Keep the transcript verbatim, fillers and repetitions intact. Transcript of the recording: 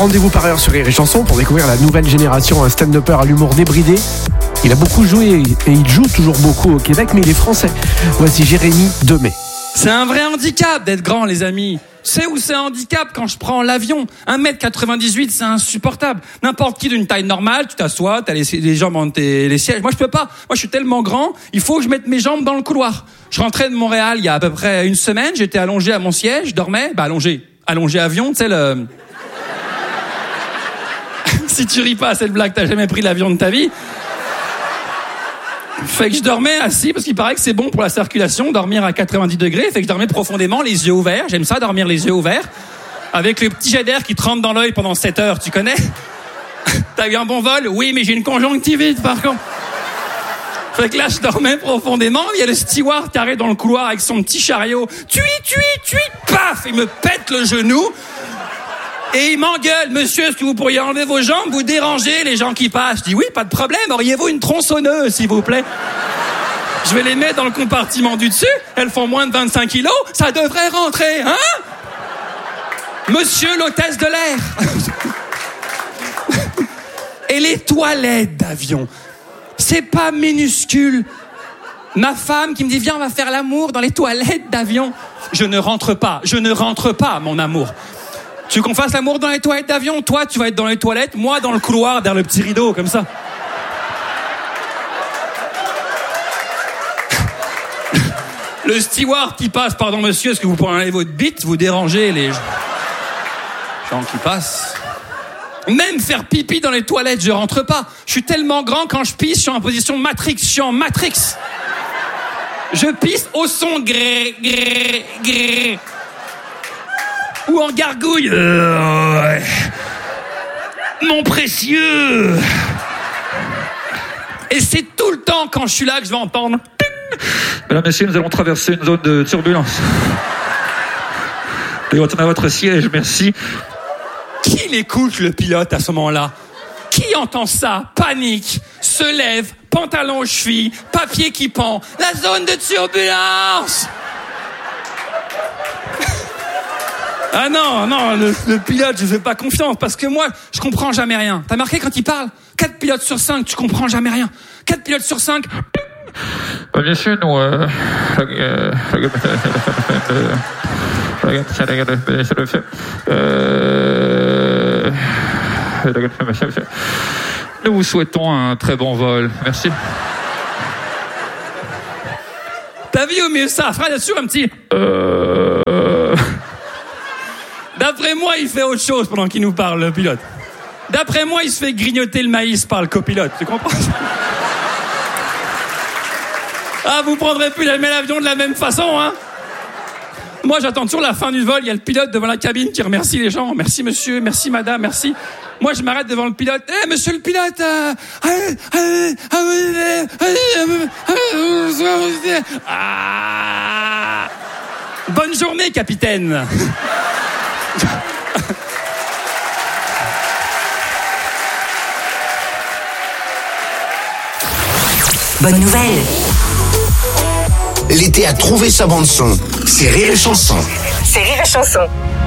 Rendez-vous par heure sur Rire et Chanson pour découvrir la nouvelle génération, un stand-upper à l'humour débridé. Il a beaucoup joué et il joue toujours beaucoup au Québec, mais il est français. Voici Jérémy Demey. C'est un vrai handicap d'être grand, les amis. Tu sais où c'est un handicap quand je prends l'avion? un mètre quatre-vingt-dix-huit, c'est insupportable. N'importe qui d'une taille normale, tu t'assois, t'as les, les jambes entre tes, les sièges. Moi, je peux pas. Moi, je suis tellement grand, il faut que je mette mes jambes dans le couloir. Je rentrais de Montréal il y a à peu près une semaine, j'étais allongé à mon siège, je dormais, bah allongé, allongé avion, tu sais le... Si tu ris pas à cette blague, t'as jamais pris l'avion de ta vie. Fait que je dormais assis parce qu'il paraît que c'est bon pour la circulation, dormir à quatre-vingt-dix degrés. Fait que je dormais profondément, les yeux ouverts. J'aime ça, dormir les yeux ouverts. Avec le petit jet d'air qui te rentre dans l'œil pendant sept heures, tu connais? T'as eu un bon vol? Oui, mais j'ai une conjonctivite par contre. Fait que là, je dormais profondément. Il y a le steward qui arrive dans le couloir avec son petit chariot. Tui, tui, tui, paf! Il me pète le genou. Et il m'engueule, monsieur, est-ce que vous pourriez enlever vos jambes, vous dérangez les gens qui passent? Je dis oui, pas de problème, auriez-vous une tronçonneuse, s'il vous plaît? Je vais les mettre dans le compartiment du dessus, elles font moins de vingt-cinq kilos, ça devrait rentrer, hein? Monsieur l'hôtesse de l'air. Et les toilettes d'avion, c'est pas minuscule. Ma femme qui me dit, viens, on va faire l'amour dans les toilettes d'avion. Je ne rentre pas, je ne rentre pas, mon amour. Tu veux qu'on fasse l'amour dans les toilettes d'avion? Toi, tu vas être dans les toilettes, moi dans le couloir, derrière le petit rideau, comme ça. Le steward qui passe, pardon monsieur, est-ce que vous pourriez enlever votre bite? Vous dérangez les gens qui passent. Même faire pipi dans les toilettes, je rentre pas. Je suis tellement grand, quand je pisse, je suis en position Matrix, je suis en Matrix. Je pisse au son gré, gré, gré. Ou en gargouille. Euh, ouais. Mon précieux. Et c'est tout le temps quand je suis là que je vais entendre. Mesdames, Messieurs, nous allons traverser une zone de turbulence. Veuillez retourner à votre siège, merci. Qui l'écoute, le pilote, à ce moment-là? Qui entend ça? Panique, se lève, pantalon aux chevilles, papier qui pend. La zone de turbulence. Ah non, non, le, le pilote, je fais pas confiance parce que moi, je comprends jamais rien. T'as marqué quand il parle? quatre pilotes sur cinq, tu comprends jamais rien. quatre pilotes sur cinq. Euh, bien sûr, nous... Euh, euh, euh, nous vous souhaitons un très bon vol. Merci. T'as vu au mieux ça? Frère, sûr, un petit... Euh... D'après moi, il fait autre chose pendant qu'il nous parle, le pilote. D'après moi, il se fait grignoter le maïs par le copilote. Tu comprends? Ah, vous prendrez plus le même avion de la même façon, hein? Moi, j'attends toujours la fin du vol. Il y a le pilote devant la cabine qui remercie les gens. Merci monsieur, merci madame, merci. Moi, je m'arrête devant le pilote. Eh, hey, monsieur le pilote, euh... ah... Bonne journée, capitaine. Bonne nouvelle. L'été a trouvé sa bande son. C'est Rire et Chanson. C'est Rire et Chanson.